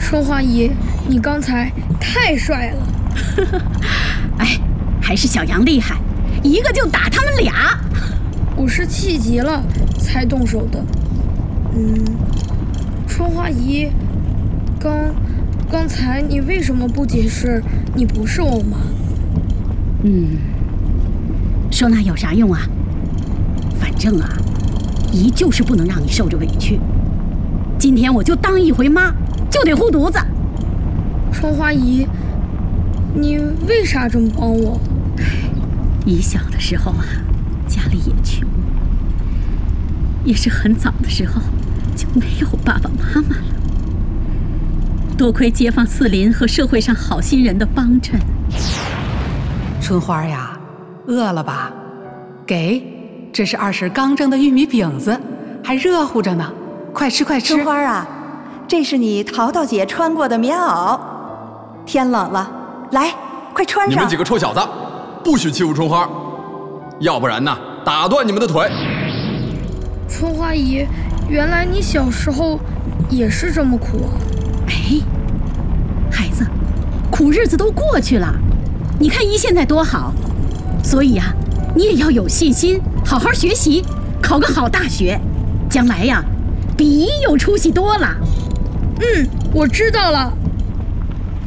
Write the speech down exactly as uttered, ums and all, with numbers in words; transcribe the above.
春花姨，你刚才太帅了。 哎，还是小杨厉害，一个就打他们俩。 我是气急了才动手的。嗯，春花姨，刚刚才你为什么不解释你不是我妈？ 嗯，说那有啥用啊？反正啊，姨就是不能让你受着委屈。今天我就当一回妈，就得护犊子。 春花姨，你为啥这么帮我？ 姨小的时候啊，家里也穷，也是很早的时候就没有爸爸妈妈了。多亏街坊四邻和社会上好心人的帮衬。 春花呀，饿了吧？给，这是二婶刚蒸的玉米饼子，还热乎着呢，快吃快吃。 春花啊，这是你淘淘姐穿过的棉袄，天冷了，来，快穿上。 你们几个臭小子，不许欺负春花，要不然呢，打断你们的腿。 春花姨，原来你小时候也是这么苦啊！ 哎，孩子，苦日子都过去了，你看姨现在多好，所以呀，你也要有信心，好好学习，考个好大学，将来呀，比姨有出息多了。 嗯，我知道了。